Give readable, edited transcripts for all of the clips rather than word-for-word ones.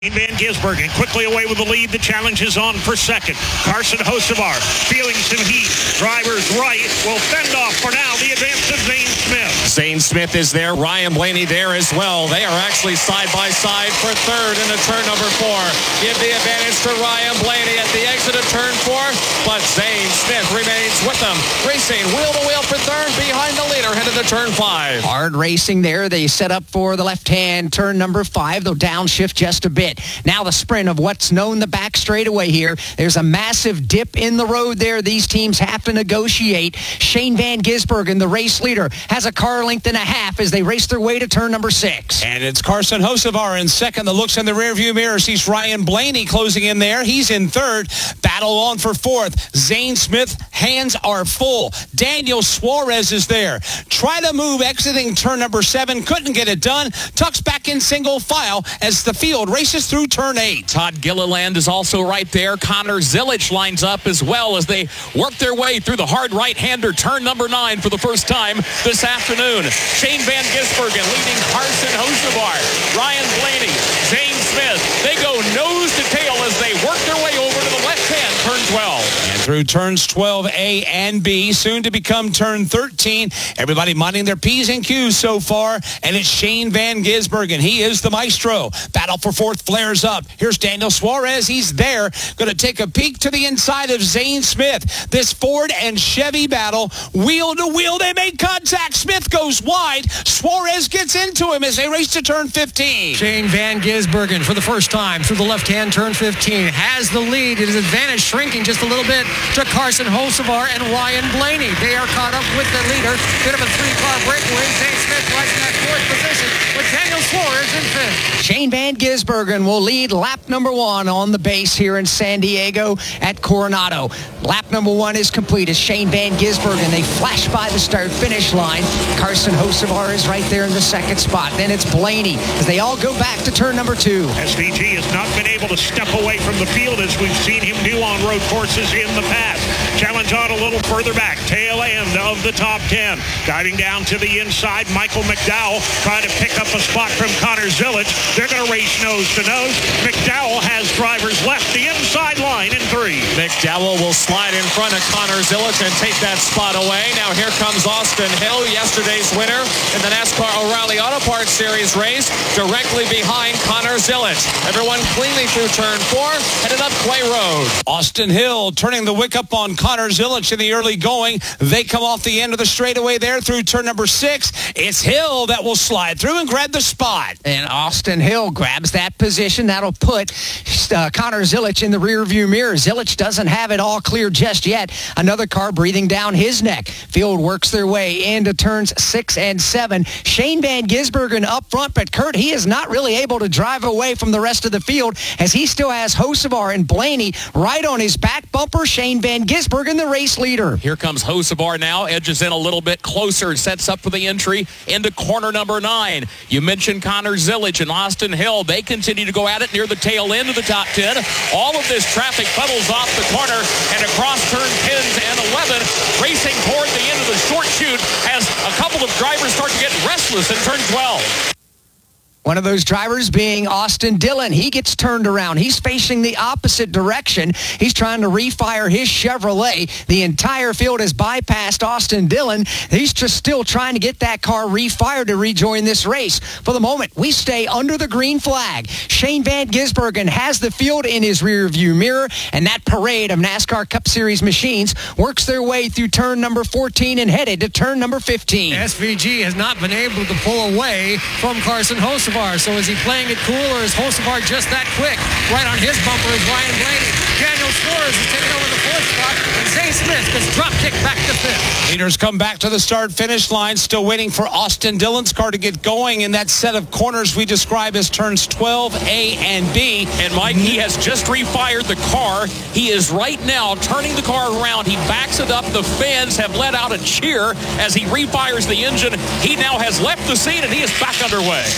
Van Gisbergen quickly away with the lead. The challenge is on for second. Carson Hocevar feeling some heat. Drivers right will fend off for now the advance of Zane Smith. Zane Smith is there. Ryan Blaney there as well. They are actually side by side for third in the turn number 4. Give the advantage to Ryan Blaney at the exit of turn 4, but Zane Smith remains with them. Racing wheel to wheel for third behind the leader headed to turn 5. Hard racing there. They set up for the left-hand turn number 5. They'll downshift just a bit. Now the sprint of what's known the back straightaway here. There's a massive dip in the road there. These teams have to negotiate. Shane Van Gisbergen, the race leader, has a car length and a half as they race their way to turn number 6. And it's Carson Hocevar in second that looks in the rearview mirror. Sees Ryan Blaney closing in there. He's in third. Battle on for fourth. Zane Smith, hands are full. Daniel Suarez is there. Try to move exiting turn number 7. Couldn't get it done. Tucks back in single file as the field races through turn 8. Todd Gilliland is also right there. Connor Zilic lines up as well as they work their way through the hard right-hander turn number 9 for the first time this afternoon. Shane Van Gisbergen leading Carson Hocevar. Ryan Blaney, Zane Smith. They go nose to tail as they work their way over to the left-hand turn 12. And through turns 12A and B, soon to become turn 13. Everybody minding their P's and Q's so far, and it's Shane Van Gisbergen. He is the maestro. Battle for fourth flares up. Here's Daniel Suarez. He's there. Going to take a peek to the inside of Zane Smith. This Ford and Chevy battle, wheel to wheel. They make contact. Smith goes wide. Suarez gets into him as they race to turn 15. Shane Van Gisbergen, for the first time through the left-hand turn 15, has the lead. His advantage shrinking just a little bit to Carson Hocevar and Ryan Blaney. They are caught up with the leader. Bit of a 3-car breakaway. Zane Smith lies in that 4th position with Daniel Suarez in 5th. Shane Van Gisbergen will lead lap number 1 on the base here in San Diego at Coronado. Lap number 1 is complete as Shane Van Gisbergen. They flash by the start-finish line. Carson Hocevar is right there in the 2nd spot. Then it's Blaney as they all go back to turn number 2. SVG has not been able to step away from the field as we've seen him do on road courses in the past. Challenge on a little further back. Tail end of the top 10. Guiding down to the inside, Michael McDowell trying to pick up a spot from Connor Zilic. They're going to race nose to nose. McDowell has drivers left the inside line in 3. McDowell will slide in front of Connor Zilic and take that spot away. Now here comes Austin Hill, yesterday's winner in the NASCAR O'Reilly Auto Parts Series race, directly behind Connor Zilic. Everyone cleanly through turn 4, headed up Clay Road. Austin Hill turning the wick up on Connor Zilic in the early going. They come off the end of the straightaway there through turn number 6. It's Hill that will slide through and grab the spot. And Austin Hill grabs that position. That'll put Connor Zilic in the rearview mirror. Zilic doesn't have it all clear just yet. Another car breathing down his neck. Field works their way into turns 6 and 7. Shane Van Gisbergen up front, but Kurt, he is not really able to drive away from the rest of the field as he still has Hocevar and Blaney right on his back bumper. Shane Van Gisbergen, the race leader. Here comes Hocevar now, edges in a little bit closer, sets up for the entry into corner number 9. You mentioned Connor Zilic and Austin Hill. They continue to go at it near the tail end of the top 10. All of this traffic funnels off the corner and across turn 10s and 11, racing toward the end of the short chute as a couple of drivers start to get restless in turn 12. One of those drivers being Austin Dillon. He gets turned around. He's facing the opposite direction. He's trying to refire his Chevrolet. The entire field has bypassed Austin Dillon. He's just still trying to get that car refired to rejoin this race. For the moment, we stay under the green flag. Shane Van Gisbergen has the field in his rearview mirror, and that parade of NASCAR Cup Series machines works their way through turn number 14 and headed to turn number 15. SVG has not been able to pull away from Carson Hocevar. So is he playing it cool, or is Hocevar just that quick? Right on his bumper is Ryan Blaney. Daniel Suarez is taking over the 4th spot, and Zane Smith gets drop kicked back to 5th. Leaders come back to the start-finish line, still waiting for Austin Dillon's car to get going in that set of corners we describe as turns 12A and B. And Mike, he has just refired the car. He is right now turning the car around. He backs it up. The fans have let out a cheer as he refires the engine. He now has left the scene, and he is back underway. And to boost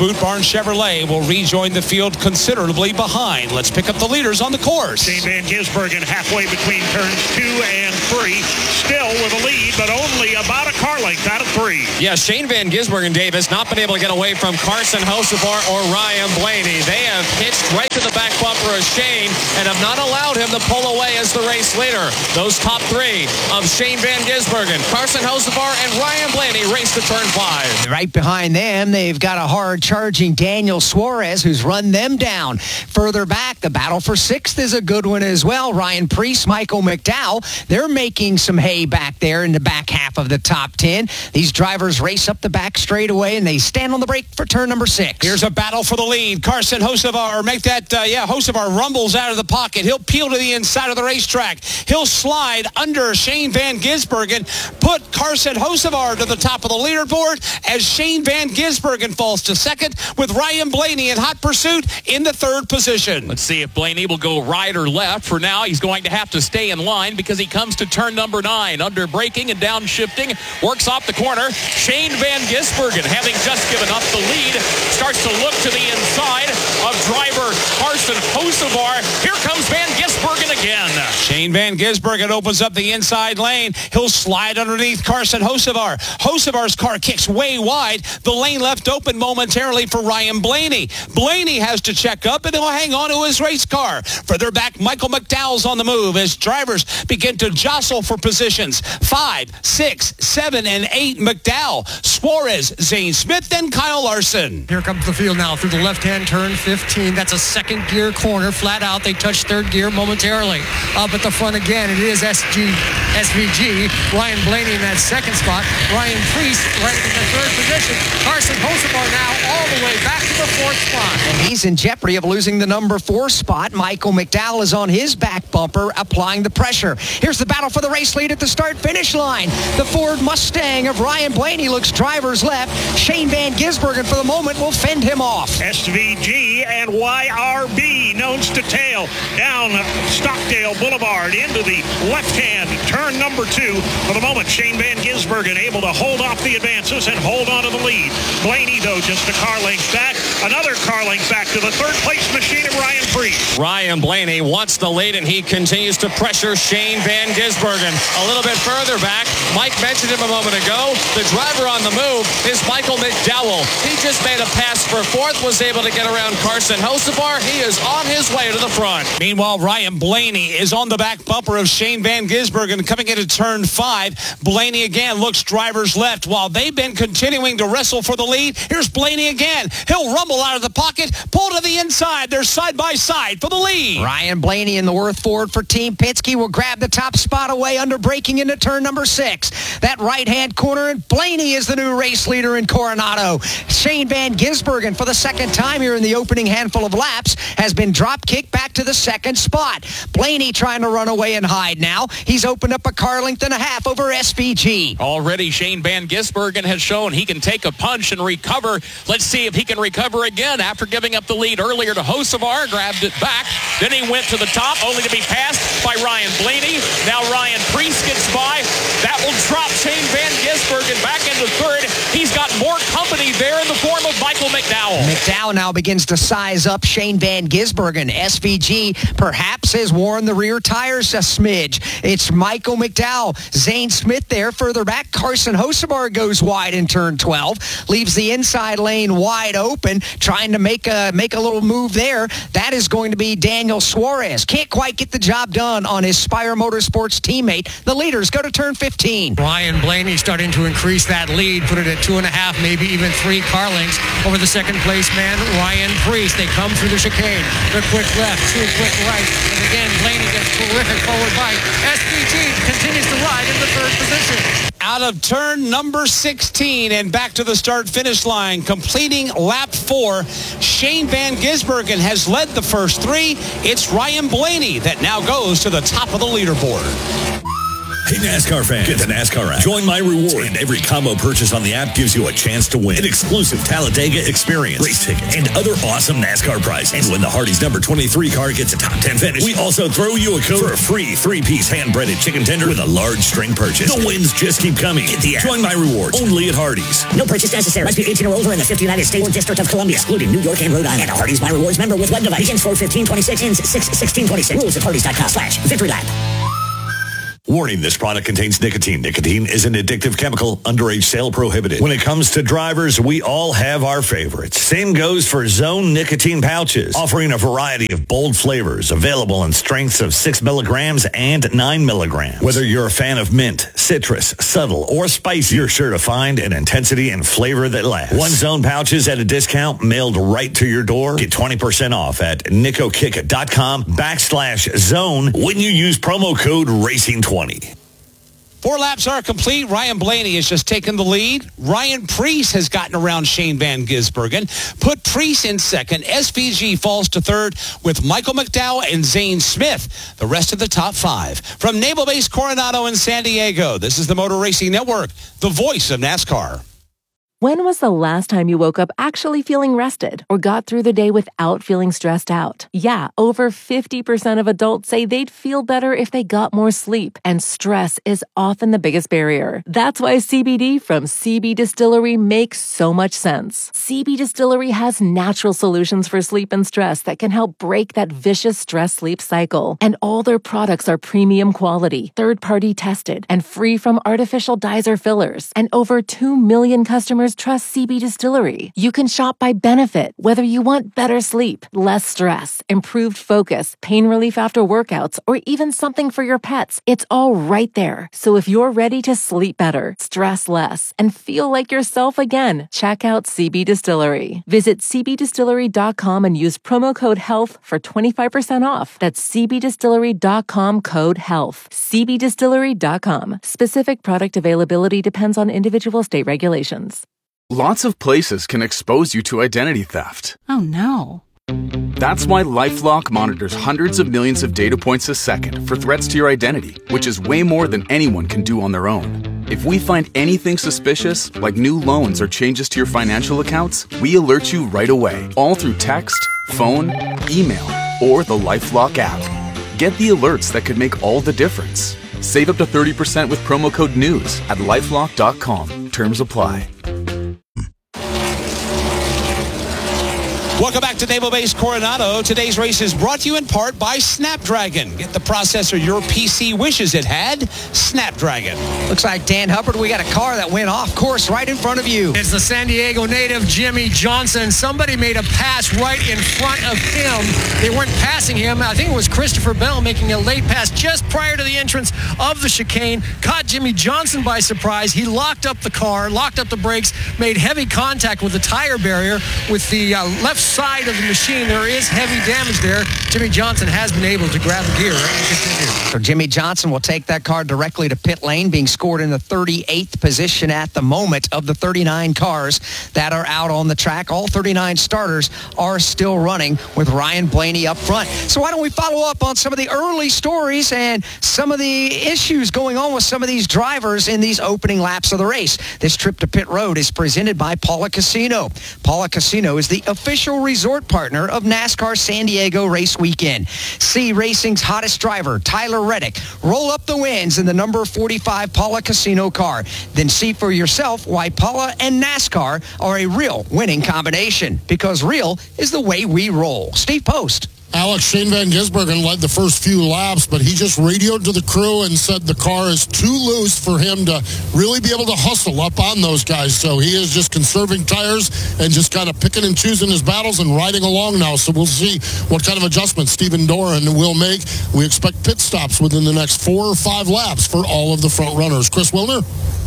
Boot Barn Chevrolet will rejoin the field considerably behind. Let's pick up the leaders on the course. Shane Van Gisbergen halfway between turns 2 and 3. Still with a lead, but only about a car length out of 3. Yeah, Shane Van Gisbergen, Davis, not been able to get away from Carson Hocevar or Ryan Blaney. They have hitched right to the back bumper of Shane and have not allowed him to pull away as the race leader. Those top 3 of Shane Van Gisbergen, Carson Hocevar, and Ryan Blaney race to turn 5. Right behind them, they've got a hard-charging Daniel Suarez who's run them down. Further back, the battle for 6th is a good one as well. Ryan Preece, Michael McDowell, they're making some hay back there in the back half of the top 10. These drivers race up the back straightaway, and they stand on the brake for turn number 6. Here's a battle for the lead. Carson Hocevar, Hocevar rumbles out of the pocket. He'll peel to the inside of the racetrack. He'll slide under Shane Van Gisbergen, put Carson Hocevar to the top of the leaderboard as Shane Van Gisbergen falls to second with Ryan Blaney in hot pursuit in the 3rd position. Let's see if Blaney will go right or left. For now, he's going to have to stay in line because he comes to turn number 9. Under braking and downshifting, works off the corner. Shane Van Gisbergen, having just given up the lead, starts to look to the inside of driver Carson Hocevar. Here comes Van Gisbergen again. Shane Van Gisbergen opens up the inside lane. He'll slide underneath Carson Hocevar. Hocevar's car kicks way wide. The lane left open momentarily for Ryan Blaney. Blaney has to check up and he'll hang on to his race car. Further back, Michael McDowell's on the move as drivers begin to jostle for positions. 5, 6, 7, and 8 McDowell. Suarez, Zane Smith, then Kyle Larson. Here comes the field now through the left-hand turn 15. That's a second gear corner. Flat out, they touch 3rd gear momentarily. Up at the front again, it is SVG. Ryan Blaney in that 2nd spot. Ryan Preece right in the 3rd position. Carson Hocevar now all the way back to the 4th spot. And he's in jeopardy of losing the number 4 spot. Michael McDowell is on his back bumper, applying the pressure. Here's the battle for the race lead at the start-finish line. The Ford Mustang of Ryan Blaney looks driver's left. Shane Van Gisbergen, for the moment, will fend him off. SVG and YRB, nose to tail, down Stockdale Boulevard into the left-hand turn number 2. For the moment, Shane Van Gisbergen able to hold off the advances and hold on to the lead. Blaney, though, just a car length back. Another car length back to the 3rd-place machine of Ryan Preece. Ryan Blaney wants the lead, and he continues to pressure Shane Van Gisbergen. A little bit further back, Mike mentioned him a moment ago. The driver on the move is Michael McDowell. He just made a pass for 4th, was able to get around Carson Hocevar. He is on his way to the front. Meanwhile, Ryan Blaney is on the back bumper of Shane Van Gisbergen coming into turn 5. Blaney again looks driver's left while they've been continuing to wrestle for the lead. Here's Blaney again. He'll rumble out of the pocket, pull to the inside. They're side by side for the lead. Ryan Blaney in the Worth Ford for Team Penske will grab the top spot away under braking into turn number 6. That right-hand corner, and Blaney is the new race leader in Coronado. Shane Van Gisbergen, for the 2nd time here in the opening handful of laps, has been drop-kicked back to the 2nd spot. Blaney trying to run away and hide now. He's opened up a car length and a half over SVG. Already Shane Van Gisbergen has shown he can take a punch and recover. Let's see if he can recover again after giving up the lead earlier to Hocevar. Grabbed it back. Then he went to the top, only to be passed by Ryan Blaney. Now Ryan Preece gets by. That will drop Shane Van Gisbergen back into 3rd. He's got more company there in the form of Michael McDowell. McDowell now begins to size up Shane Van Gisbergen. SVG perhaps has worn the rear tires a smidge. It's Michael McDowell. Zane Smith there. Further back, Carson Hocevar goes wide in turn 12. Leaves the inside lane wide open, trying to make a little move there. That is going to be Daniel Suarez. Can't quite get the job done on his Spire Motorsports teammate. The leaders go to turn 15. Ryan Blaney starting to increase that lead, put it at 2.5, maybe even 3 car lengths over the 2nd place man, Ryan Preece. They come through the chicane. The quick left, 2 quick right. And again, Blaney gets terrific forward bite. SVG continues to ride in the 3rd position. Out of turn number 16 and back to the start-finish line, completing lap 4. Shane Van Gisbergen has led the first 3. It's Ryan Blaney that now goes to the top of the leaderboard. Hey, NASCAR fans, get the NASCAR app. Join My Rewards. And every combo purchase on the app gives you a chance to win an exclusive Talladega experience, race tickets, and other awesome NASCAR prizes. And when the Hardee's number 23 car gets a top 10 finish, we also throw you a code for a free 3-piece hand-breaded chicken tender with a large string purchase. The wins just keep coming. Get the app. Join My Rewards. Only at Hardee's. No purchase necessary. Must be 18 or older in the 50 United States or District of Columbia, excluding New York and Rhode Island. And a Hardee's My Rewards member with web device. Begins 4/15/26, ends 6/16/26. Rules at Hardee's.com/Victory Lap. Warning, this product contains nicotine. Nicotine is an addictive chemical. Underage sale prohibited. When it comes to drivers, we all have our favorites. Same goes for Zone nicotine pouches, offering a variety of bold flavors, available in strengths of 6 milligrams and 9 milligrams. Whether you're a fan of mint, citrus, subtle, or spicy, you're sure to find an intensity and flavor that lasts. One Zone pouches at a discount mailed right to your door. Get 20% off at nicokick.com/zone when you use promo code RACING20. 4 laps are complete. Ryan Blaney has just taken the lead. Ryan Preece has gotten around Shane Van Gisbergen. Put Preece in second. SVG falls to third with Michael McDowell and Zane Smith. The rest of the top 5. From Naval Base Coronado in San Diego, this is the Motor Racing Network, the voice of NASCAR. When was the last time you woke up actually feeling rested or got through the day without feeling stressed out? Yeah, over 50% of adults say they'd feel better if they got more sleep, and stress is often the biggest barrier. That's why CBD from CB Distillery makes so much sense. CB Distillery has natural solutions for sleep and stress that can help break that vicious stress-sleep cycle. And all their products are premium quality, third-party tested, and free from artificial dyes or fillers. And over 2 million customers trust CB Distillery. You can shop by benefit, whether you want better sleep, less stress, improved focus, pain relief after workouts, or even something for your pets. It's all right there. So if you're ready to sleep better, stress less, and feel like yourself again, check out CB Distillery. Visit cbdistillery.com and use promo code HEALTH for 25% off. That's cbdistillery.com, code HEALTH. cbdistillery.com. Specific product availability depends on individual state regulations. Lots of places can expose you to identity theft. Oh no. That's why LifeLock monitors hundreds of millions of data points a second for threats to your identity, which is way more than anyone can do on their own. If we find anything suspicious, like new loans or changes to your financial accounts, we alert you right away, all through text, phone, email, or the LifeLock app. Get the alerts that could make all the difference. Save up to 30% with promo code NEWS at LifeLock.com. Terms apply. Welcome back to Naval Base Coronado. Today's race is brought to you in part by Snapdragon. Get the processor your PC wishes it had. Snapdragon. Looks like, Dan Hubbard, we got a car that went off course right in front of you. It's the San Diego native, Jimmie Johnson. Somebody made a pass right in front of him. They weren't passing him. I think it was Christopher Bell making a late pass just prior to the entrance of the chicane. Caught Jimmie Johnson by surprise. He locked up the car, locked up the brakes, made heavy contact with the tire barrier with the left side of the machine. There is heavy damage there. Jimmie Johnson has been able to grab the gear and continue. So Jimmie Johnson will take that car directly to pit lane, being scored in the 38th position at the moment of the 39 cars that are out on the track. All 39 starters are still running with Ryan Blaney up front. So why don't we follow up on some of the early stories and some of the issues going on with some of these drivers in these opening laps of the race. This trip to pit road is presented by Paula Casino. Paula Casino is the official resort partner of NASCAR San Diego Race Weekend. See racing's hottest driver, Tyler Reddick, roll up the wins in the number 45 Paula Casino car. Then see for yourself why Paula and NASCAR are a real winning combination, because real is the way we roll. Steve Post. Alex, Shane Van Gisbergen led the first few laps, but he just radioed to the crew and said the car is too loose for him to really be able to hustle up on those guys. So he is just conserving tires and just kind of picking and choosing his battles and riding along now. So we'll see what kind of adjustments Stephen Doran will make. We expect pit stops within the next 4 or 5 laps for all of the front runners. Chris Wilner?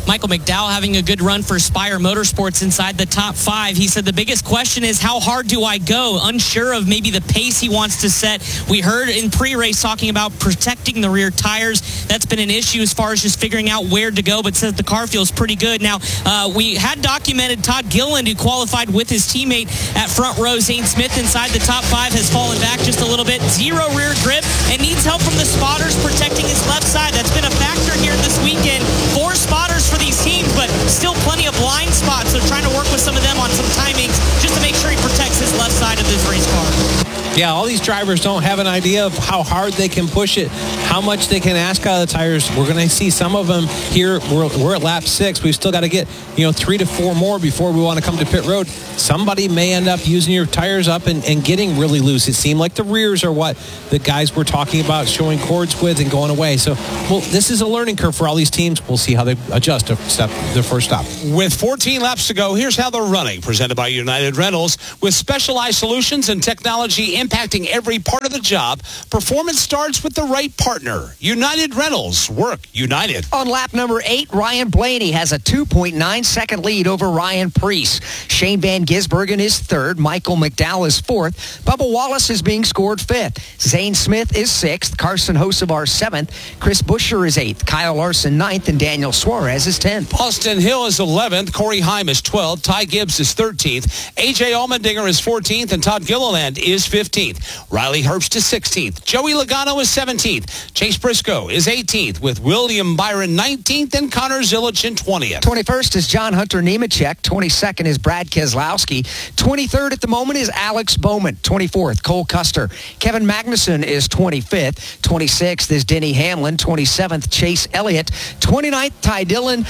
Michael McDowell having a good run for Spire Motorsports inside the top 5. He said the biggest question is, how hard do I go? Unsure of maybe the pace he wants to set. We heard in pre-race talking about protecting the rear tires. That's been an issue as far as just figuring out where to go, but says the car feels pretty good. Now, we had documented Todd Gilliland, who qualified with his teammate at front row. Zane Smith inside the top 5 has fallen back just a little bit. 0 rear grip and needs help from the spotters protecting his left side. That's been a factor here this weekend. 4 spotters for these teams, but still plenty of blind spots. They're trying to work with some of them on some timings just to make sure he protects his left side of this race car. Yeah, all these drivers don't have an idea of how hard they can push it, how much they can ask out of the tires. We're going to see some of them here. We're at lap 6. We've still got to get 3 to 4 more before we want to come to pit road. Somebody may end up using your tires up and getting really loose. It seemed like the rears are what the guys were talking about, showing cords with and going away. So, this is a learning curve for all these teams. We'll see how they adjust to their first stop. With 14 laps to go, here's how they're running. Presented by United Rentals. With specialized solutions and technology impacting every part of the job, performance starts with the right partner. United Rentals. Work united. On lap number 8, Ryan Blaney has a 2.9-second lead over Ryan Preece. Shane Van Gisbergen is 3rd. Michael McDowell is 4th. Bubba Wallace is being scored 5th. Zane Smith is 6th. Carson Hocevar 7th. Chris Buescher is 8th. Kyle Larson 9th. And Daniel Suarez is 10th. Austin Hill is 11th. Corey Heim is 12th. Ty Gibbs is 13th. A.J. Allmendinger is 14th. And Todd Gilliland is 15th. Riley Herbst is 16th. Joey Logano is 17th. Chase Briscoe is 18th, with William Byron 19th and Connor Zilic in 20th. 21st is John Hunter Nemechek. 22nd is Brad Keselowski. 23rd at the moment is Alex Bowman. 24th, Cole Custer. Kevin Magnussen is 25th. 26th is Denny Hamlin. 27th, Chase Elliott. 29th, Ty Dillon.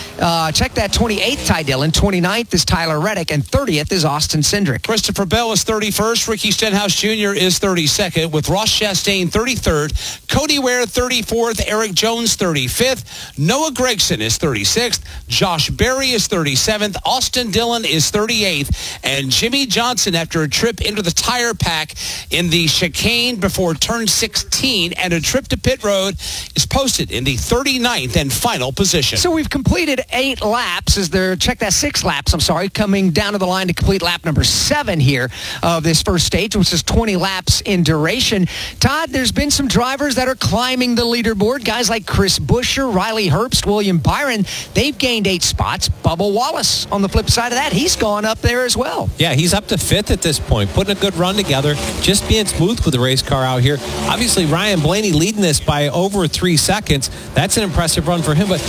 28th, Ty Dillon. 29th is Tyler Reddick. And 30th is Austin Cindric. Christopher Bell is 31st. Ricky Stenhouse Jr. is 32nd, with Ross Chastain 33rd. Cody Ware 34th. Eric Jones 35th. Noah Gragson is 36th. Josh Berry is 37th. Austin Dillon is 38th. And Jimmy Johnson, after a trip into the tire pack in the chicane before turn 16 and a trip to pit road, is posted in the 39th and final position. So we've completed 8 laps. Check 6 laps, coming down to the line to complete lap number 7 here of this first stage, which is 20 laps in duration. Todd, there's been some drivers that are climbing the leaderboard. Guys like Chris Buescher, Riley Herbst, William Byron, they've gained 8 spots. Bubba Wallace, on the flip side of that, he's gone up there as well. Yeah, he's up to 5th at this point, putting a good run together, just being smooth with the race car out here. Obviously, Ryan Blaney leading this by over 3 seconds. That's an impressive run for him. But,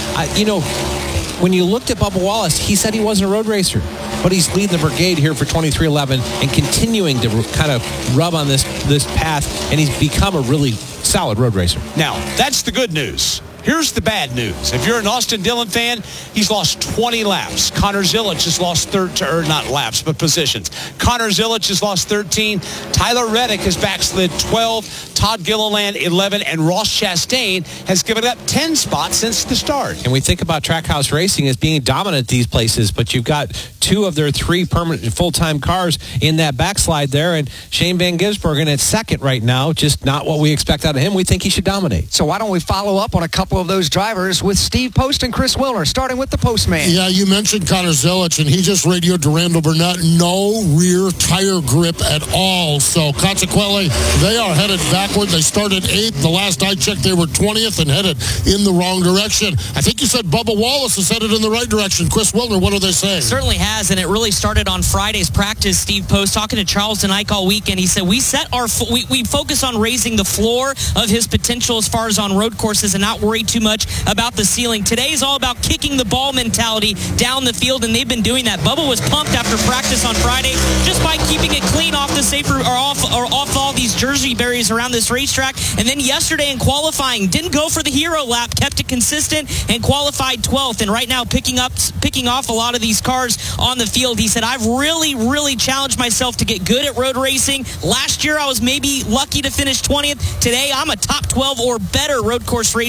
when you looked at Bubba Wallace, he said he wasn't a road racer, but he's leading the brigade here for 23XI and continuing to kind of rub on this path, and he's become a really solid road racer. Now, that's the good news. Here's the bad news. If you're an Austin Dillon fan, he's lost 20 laps. Connor Zilic has lost not laps, but positions. Connor Zilic has lost 13. Tyler Reddick has backslid 12. Todd Gilliland 11. And Ross Chastain has given up 10 spots since the start. And we think about Trackhouse Racing as being dominant these places, but you've got 2 of their 3 permanent full-time cars in that backslide there, and Shane Van Gisbergen at 2nd right now, just not what we expect out of him. We think he should dominate. So why don't we follow up on a couple of those drivers with Steve Post and Chris Wilner, starting with the Postman. Yeah, you mentioned Connor Zilic, and he just radioed to Randall Burnett. No rear tire grip at all. So consequently, they are headed backward. They started 8th. The last I checked, they were 20th and headed in the wrong direction. I think you said Bubba Wallace is headed in the right direction. Chris Wilner, what are they saying? Certainly has, and it really started on Friday's practice. Steve Post talking to Charles Ike all weekend. He said we focus on raising the floor of his potential as far as on road courses and not worry too much about the ceiling. Today is all about kicking the ball mentality down the field, and they've been doing that. Bubba was pumped after practice on Friday just by keeping it clean off the safer or off all these Jersey barriers around this racetrack. And then yesterday in qualifying, didn't go for the hero lap, kept it consistent and qualified 12th. And right now picking off a lot of these cars on the field. He said, I've really challenged myself to get good at road racing. Last year I was maybe lucky to finish 20th. Today I'm a top 12 or better road course racer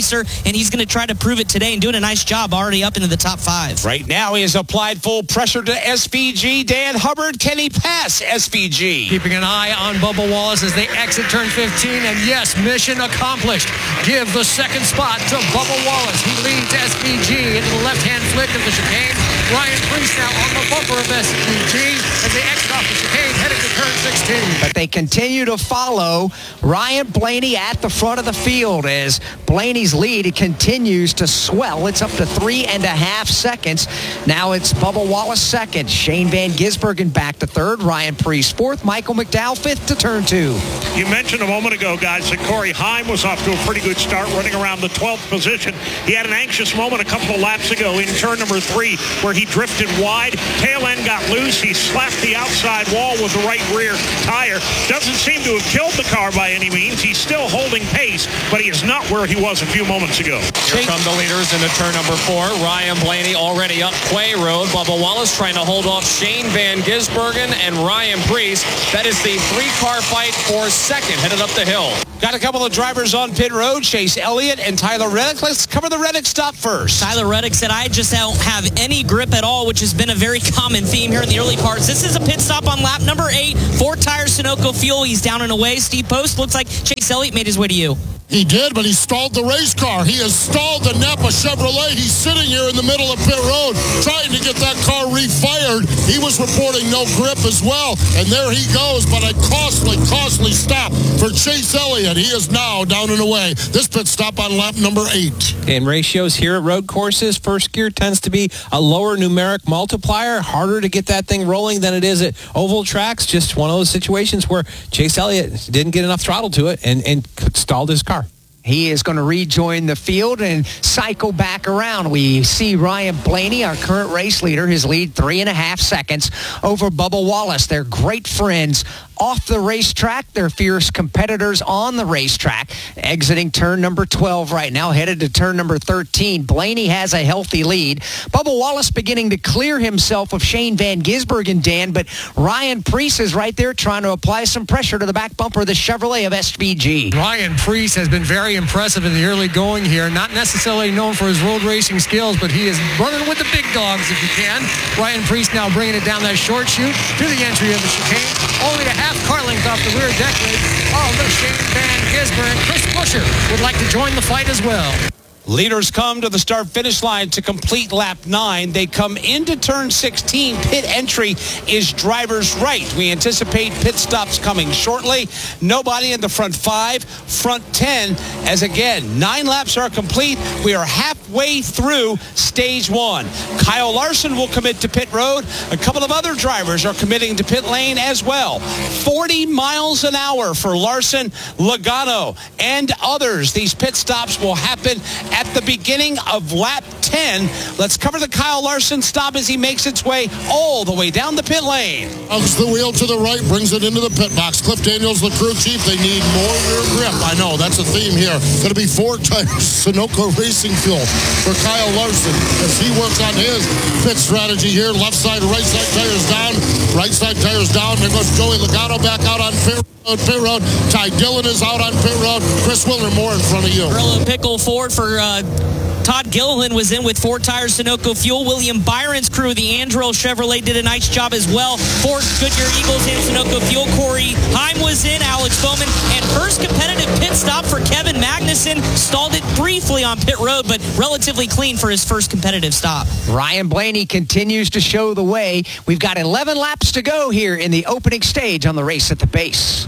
and he's going to try to prove it today and doing a nice job already up into the top 5. Right now, he has applied full pressure to SVG. Dan Hubbard, can he pass SVG? Keeping an eye on Bubba Wallace as they exit turn 15, and yes, mission accomplished. Give the second spot to Bubba Wallace. He leads SVG into the left-hand flick of the chicane. Ryan Preece now on the bumper of SVG as they exit off the chicane, headed to turn 16. But they continue to follow Ryan Blaney at the front of the field as Blaney's lead continues to swell. It's up to 3.5 seconds. Now it's Bubba Wallace second, Shane Van Gisbergen back to third, Ryan Preece fourth, Michael McDowell fifth to turn 2. You mentioned a moment ago, guys, that Corey Heim was off to a pretty good start, running around the 12th position. He had an anxious moment a couple of laps ago in turn number 3 where he drifted wide. Tail end got loose. He slapped the outside wall with the right rear tire. Doesn't seem to have killed the car by any means. He's still holding pace, but he is not where he was a few moments ago. Here come the leaders into turn number 4. Ryan Blaney already up Quay Road. Bubba Wallace trying to hold off Shane Van Gisbergen and Ryan Preece. That is the 3-car fight for second, headed up the hill. Got a couple of drivers on pit road, Chase Elliott and Tyler Reddick. Let's cover the Reddick stop first. Tyler Reddick said, I just don't have any grip at all, which has been a very common theme here in the early parts. This is a pit stop on lap number 8. 4 tires, Sunoco fuel. He's down and away. Steve Post, looks like Chase Elliott made his way to you. He did, but he stalled the race car. He has stalled the Napa Chevrolet. He's sitting here in the middle of pit road trying to get that car refired. He was reporting no grip as well, and there he goes, but a costly stop for Chase Elliott. He is now down and away. This pit stop on lap number 8. In ratios here at road courses, first gear tends to be a lower numeric multiplier, harder to get that thing rolling than it is at oval tracks. Just one of those situations where Chase Elliott didn't get enough throttle to it and stalled his car. He is going to rejoin the field and cycle back around. We see Ryan Blaney, our current race leader, his lead 3.5 seconds over Bubba Wallace. They're great friends off the racetrack. They're fierce competitors on the racetrack. Exiting turn number 12 right now, headed to turn number 13. Blaney has a healthy lead. Bubba Wallace beginning to clear himself of Shane Van Gisbergen, Dan, but Ryan Preece is right there trying to apply some pressure to the back bumper of the Chevrolet of SVG. Ryan Preece has been very impressive in the early going here. Not necessarily known for his road racing skills, but he is running with the big dogs if he can. Ryan Preece now bringing it down that short chute to the entry of the chicane. Only a half car length off the rear deck lid of the Shane Van Gisbergen. Chris Buescher would like to join the fight as well. Leaders come to the start-finish line to complete lap 9. They come into turn 16. Pit entry is driver's right. We anticipate pit stops coming shortly. Nobody in the front 5, front 10, as again, 9 laps are complete. We are halfway through stage 1. Kyle Larson will commit to pit road. A couple of other drivers are committing to pit lane as well. 40 miles an hour for Larson, Logano, and others. These pit stops will happen at the beginning of lap 10. Let's cover the Kyle Larson stop as he makes its way all the way down the pit lane. Hugs the wheel to the right, brings it into the pit box. Cliff Daniels, the crew chief, they need more rear grip. I know, that's a theme here. Going to be 4 tires, Sunoco Racing Fuel for Kyle Larson as he works on his pit strategy here. Left side, right side tires down. Right side tires down. There goes Joey Logano back out on pit road. Ty Dillon is out on pit road. Chris Willermore in front of you. Brillo Pickle Ford for Todd Gilliland was in with 4 tires, Sunoco fuel. William Byron's crew, the Andrel Chevrolet, did a nice job as well. 4 Goodyear Eagles and Sunoco fuel. Corey Heim was in, Alex Bowman, and first competitive pit stop for Kevin Magnuson. Stalled it briefly on pit road, but relatively clean for his first competitive stop. Ryan Blaney continues to show the way. We've got 11 laps to go here in the opening stage on the Race at the Base.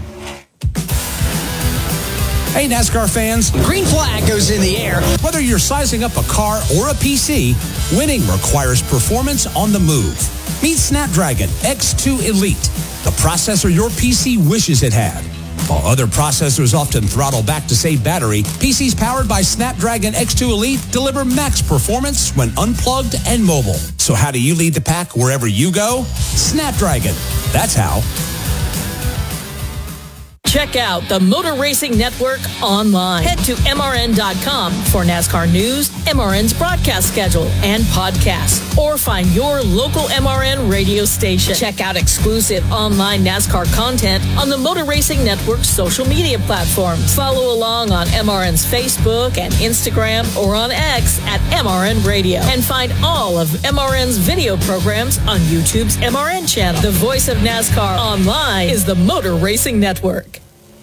Hey, NASCAR fans. Green flag goes in the air. Whether you're sizing up a car or a PC, winning requires performance on the move. Meet Snapdragon X2 Elite, the processor your PC wishes it had. While other processors often throttle back to save battery, PCs powered by Snapdragon X2 Elite deliver max performance when unplugged and mobile. So how do you lead the pack wherever you go? Snapdragon. That's how. Check out the Motor Racing Network online. Head to MRN.com for NASCAR news, MRN's broadcast schedule, and podcasts. Or find your local MRN radio station. Check out exclusive online NASCAR content on the Motor Racing Network's social media platforms. Follow along on MRN's Facebook and Instagram or on X at MRN Radio. And find all of MRN's video programs on YouTube's MRN channel. The voice of NASCAR online is the Motor Racing Network.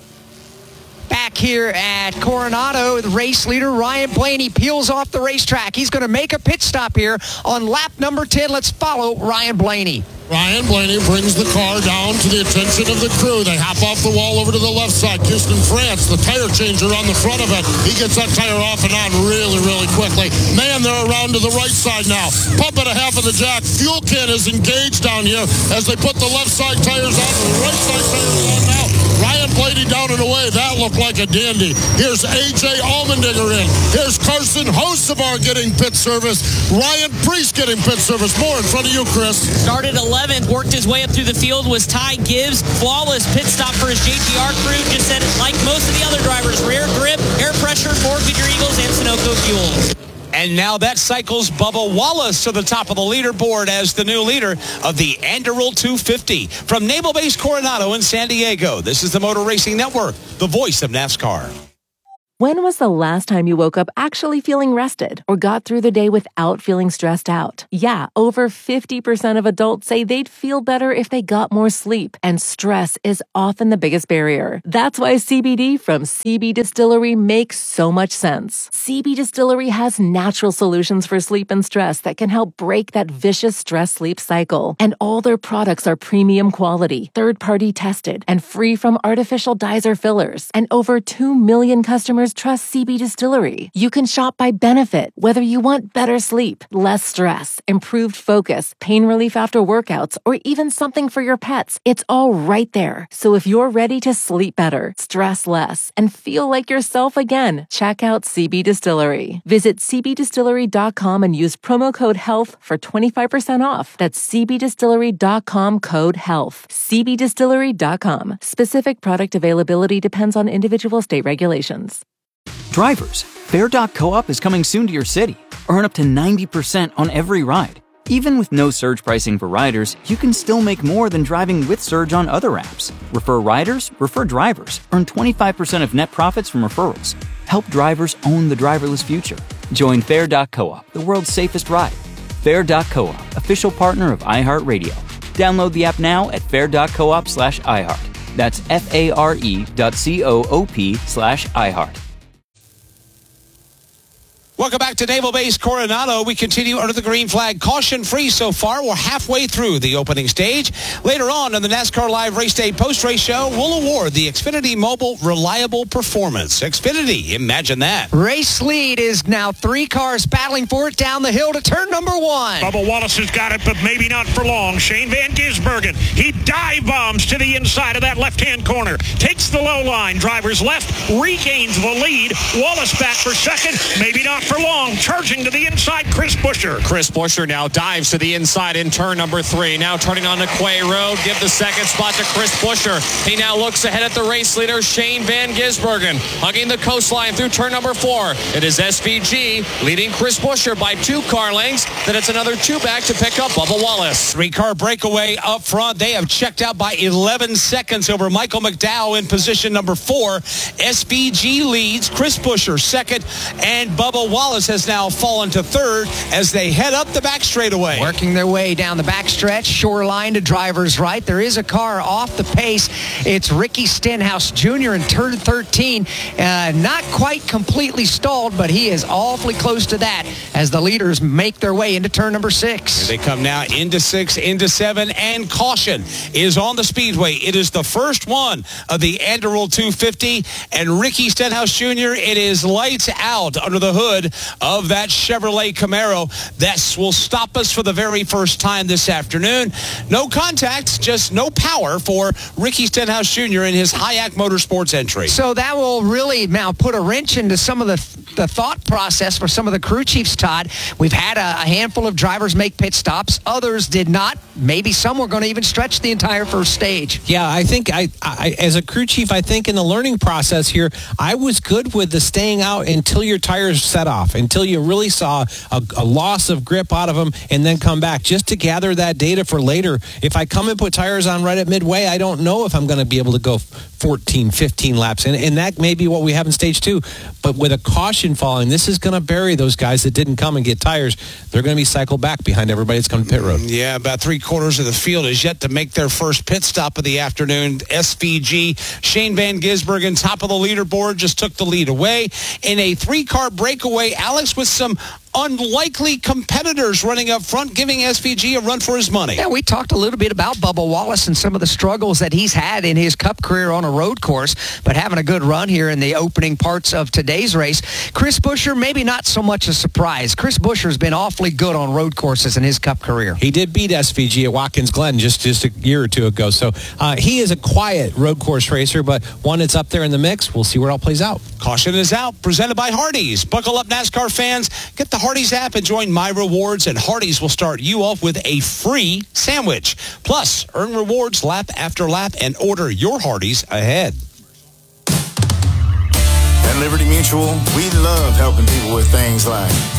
Back here at Coronado, the race leader Ryan Blaney peels off the racetrack. He's going to make a pit stop here on lap number 10. Let's follow Ryan Blaney. Ryan Blaney brings the car down to the attention of the crew. They hop off the wall over to the left side. Kirsten France, the tire changer on the front of it. He gets that tire off and on really, really quickly. Man, they're around to the right side now. Pump at a half of the jack. Fuel can is engaged down here as they put the left side tires on and the right side tires on now. Ryan Blaney down and away. That looked like a dandy. Here's A.J. Allmendinger in. Here's Carson Hocevar getting pit service. Ryan Preece getting pit service. More in front of you, Chris. Started 11th, worked his way up through the field was Ty Gibbs. Flawless pit stop for his JGR crew. Just said it like most of the other drivers. Rear grip, air pressure, Ford Goodyear Eagles, and Sunoco fuels. And now that cycles Bubba Wallace to the top of the leaderboard as the new leader of the Anduril 250. From Naval Base Coronado in San Diego, this is the Motor Racing Network, the voice of NASCAR. When was the last time you woke up actually feeling rested or got through the day without feeling stressed out? Yeah, over 50% of adults say they'd feel better if they got more sleep, and stress is often the biggest barrier. That's why CBD from CB Distillery makes so much sense. CB Distillery has natural solutions for sleep and stress that can help break that vicious stress-sleep cycle. And all their products are premium quality, third-party tested, and free from artificial dyes or fillers. And over 2 million customers trust CB Distillery. You can shop by benefit, whether you want better sleep, less stress, improved focus, pain relief after workouts, or even something for your pets. It's all right there. So if you're ready to sleep better, stress less, and feel like yourself again, check out CB Distillery. Visit cbdistillery.com and use promo code HEALTH for 25% off. That's cbdistillery.com code HEALTH. cbdistillery.com. Specific product availability depends on individual state regulations. Drivers, Fair.coop is coming soon to your city. Earn up to 90% on every ride. Even with no surge pricing for riders, you can still make more than driving with Surge on other apps. Refer riders, refer drivers. Earn 25% of net profits from referrals. Help drivers own the driverless future. Join Fair.coop, the world's safest ride. Fair.coop, official partner of iHeartRadio. Download the app now at fair.coop/iHeart. That's FARE.coop/iHeart. Welcome back to Naval Base Coronado. We continue under the green flag. Caution free so far. We're halfway through the opening stage. Later on the NASCAR Live Race Day post-race show, we'll award the Xfinity Mobile Reliable Performance. Xfinity, imagine that. Race lead is now 3 cars battling for it down the hill to turn number 1. Bubba Wallace has got it, but maybe not for long. Shane Van Gisbergen, he dive bombs to the inside of that left-hand corner. Takes the low line, driver's left, regains the lead. Wallace back for second, maybe not for long. Charging to the inside, Chris Buescher. Chris Buescher now dives to the inside in turn number 3. Now turning on the Quay Road. Give the second spot to Chris Buescher. He now looks ahead at the race leader, Shane Van Gisbergen. Hugging the coastline through turn number 4. It is SVG leading Chris Buescher by 2 car lengths. Then it's another 2 back to pick up Bubba Wallace. 3-car breakaway up front. They have checked out by 11 seconds over Michael McDowell in position number 4. SVG leads. Chris Buescher second. And Bubba Wallace has now fallen to third as they head up the back straightaway. Working their way down the backstretch, shoreline to driver's right. There is a car off the pace. It's Ricky Stenhouse Jr. in turn 13. Not quite completely stalled, but he is awfully close to that as the leaders make their way into turn number 6. Here they come now into 6, into 7, and caution is on the speedway. It is the first one of the Anduril 250, and Ricky Stenhouse Jr., it is lights out under the hood hood of that Chevrolet Camaro. This will stop us for the very first time this afternoon. No contact, just no power for Ricky Stenhouse Jr. in his Hayek Motorsports entry. So that will really now put a wrench into some of the thought process for some of the crew chiefs, Todd. We've had a handful of drivers make pit stops. Others did not. Maybe some were going to even stretch the entire first stage. Yeah, I think I as a crew chief, I think in the learning process here, I was good with the staying out until your tires set off, until you really saw a loss of grip out of them, and then come back just to gather that data for later. If I come and put tires on right at midway, I don't know if I'm going to be able to go 14, 15 laps. And that may be what we have in stage 2. But with a caution falling, this is going to bury those guys that didn't come and get tires. They're going to be cycled back behind everybody that's coming to pit road. Yeah, about 3/4 of the field is yet to make their first pit stop of the afternoon. SVG, Shane Van Gisbergen, top of the leaderboard, just took the lead away. In a 3-car breakaway, Alex, with some unlikely competitors running up front, giving SVG a run for his money. Yeah, we talked a little bit about Bubba Wallace and some of the struggles that he's had in his Cup career on a road course, but having a good run here in the opening parts of today's race. Chris Buescher, maybe not so much a surprise. Chris Buescher's been awfully good on road courses in his Cup career. He did beat SVG at Watkins Glen just a year or two ago. So he is a quiet road course racer, but one that's up there in the mix. We'll see where it all plays out. Caution is out, presented by Hardee's. Buckle up, NASCAR fans. Get the Hardee's app and join My Rewards, and Hardee's will start you off with a free sandwich. Plus, earn rewards lap after lap and order your Hardee's ahead. At Liberty Mutual, we love helping people with things like